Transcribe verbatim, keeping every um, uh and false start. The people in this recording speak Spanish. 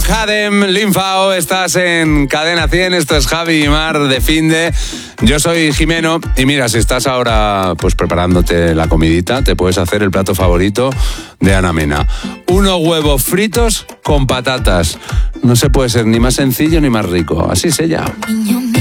Cadem, Linfao, estás en Cadena cien, esto es Javi y Mar de Finde. Yo soy Jimeno y mira, si estás ahora pues preparándote la comidita, te puedes hacer el plato favorito de Ana Mena. Unos huevos fritos con patatas. No se puede ser ni más sencillo ni más rico. Así es ella. Niño mío.